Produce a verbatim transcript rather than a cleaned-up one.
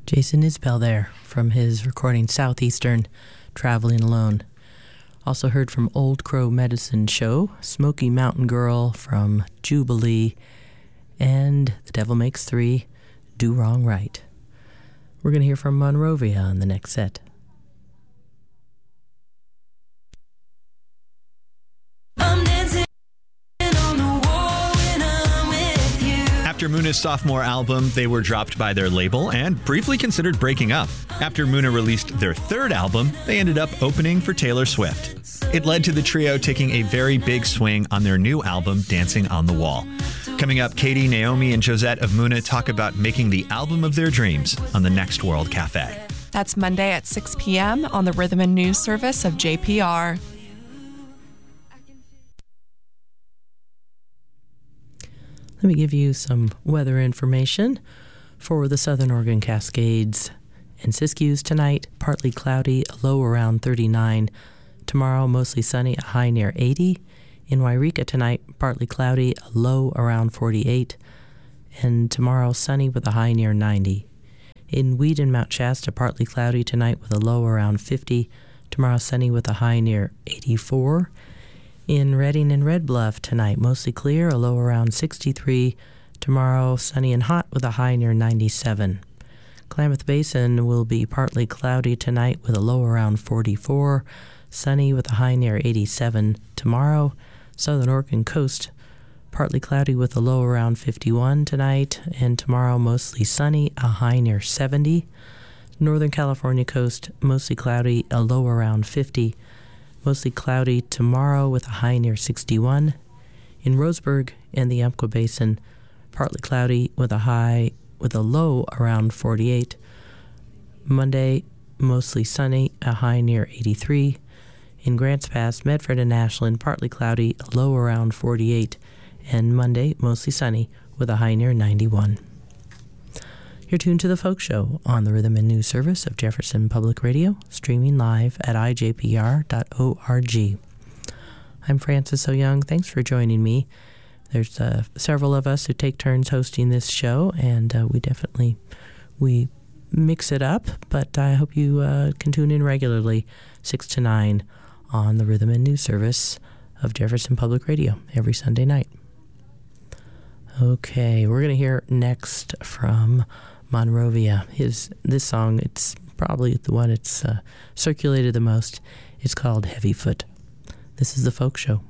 Jason Isbell there from his recording Southeastern, Traveling Alone. Also heard from Old Crow Medicine Show, Smoky Mountain Girl from Jubilee, and The Devil Makes Three, Do Wrong Right. We're going to hear from Monrovia on the next set. After Muna's sophomore album, they were dropped by their label and briefly considered breaking up. After Muna released their third album, they ended up opening for Taylor Swift. It led to the trio taking a very big swing on their new album, Dancing on the Wall. Coming up, Katie, Naomi, and Josette of Muna talk about making the album of their dreams on the Next World Cafe. That's Monday at six p.m. on the Rhythm and News service of J P R. Let me give you some weather information for the Southern Oregon Cascades and Siskiyous tonight. Partly cloudy, a low around thirty-nine. Tomorrow, mostly sunny, a high near eighty. In Wairika tonight, partly cloudy, a low around forty-eight. And tomorrow, sunny with a high near ninety. In Weed and Mount Shasta, partly cloudy tonight with a low around fifty. Tomorrow, sunny with a high near eighty-four. In Redding and Red Bluff tonight, mostly clear, a low around sixty-three. Tomorrow, sunny and hot with a high near ninety-seven. Klamath Basin will be partly cloudy tonight with a low around forty-four. Sunny with a high near eighty-seven. Tomorrow, Southern Oregon coast, partly cloudy with a low around fifty-one tonight. And tomorrow, mostly sunny, a high near seventy. Northern California coast, mostly cloudy, a low around fifty. Mostly cloudy tomorrow with a high near sixty-one. In Roseburg and the Umpqua Basin, partly cloudy with a high with a low around forty-eight. Monday, mostly sunny, a high near eighty-three. In Grants Pass, Medford and Ashland, partly cloudy, a low around forty-eight. And Monday, mostly sunny with a high near ninety-one. You're tuned to The Folk Show on the Rhythm and News service of Jefferson Public Radio, streaming live at I J P R dot org. I'm Francis O'Young. Thanks for joining me. There's uh, several of us who take turns hosting this show, and uh, we definitely we mix it up, but I hope you uh, can tune in regularly, six to nine, on the Rhythm and News service of Jefferson Public Radio every Sunday night. Okay, we're going to hear next from Monrovia. His this song, it's probably the one it's uh, circulated the most. It's called Heavy Foot. This is The Folk Show.